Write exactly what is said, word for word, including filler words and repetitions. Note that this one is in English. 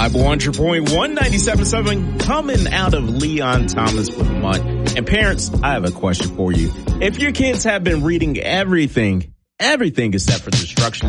Reliable one point one ninety-seven point seven coming out of Leon Thomas with Mutt. And parents, I have a question for you. If your kids have been reading everything, everything except for destruction